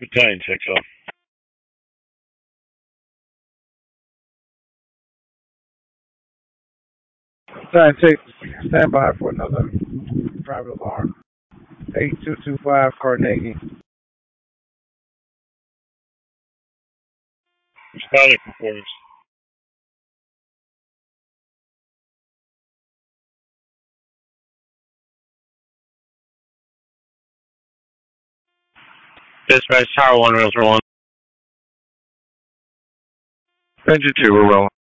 Battalion 6 off. Battalion 6, stand by for another private alarm. 8225 Carnegie. Static reporters. Dispatch Tower 1, Rail 1. Engine 2, we're rolling.